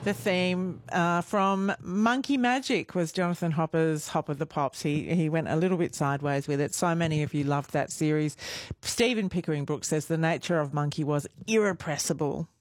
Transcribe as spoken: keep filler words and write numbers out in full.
The theme uh, from Monkey Magic was Jonathan Hopper's Hop of the Pops. He he went a little bit sideways with it. So many of you loved that series. Stephen Pickering Brooks says the nature of Monkey was irrepressible.